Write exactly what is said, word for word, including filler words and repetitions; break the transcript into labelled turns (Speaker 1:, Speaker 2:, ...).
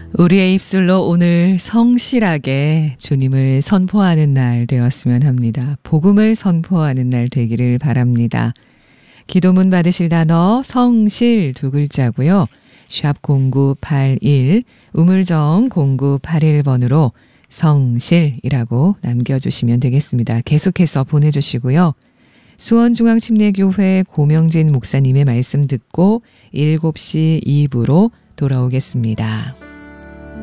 Speaker 1: 우리의 입술로 오늘 성실하게 주님을 선포하는 날 되었으면 합니다. 복음을 선포하는 날 되기를 바랍니다. 기도문 받으실 단어 성실 두 글자고요. 샵 공구팔일 우물정 공구팔일 번으로 성실이라고 남겨주시면 되겠습니다. 계속해서 보내주시고요. 수원중앙침례교회 고명진 목사님의 말씀 듣고 일곱 시 이 부로 돌아오겠습니다.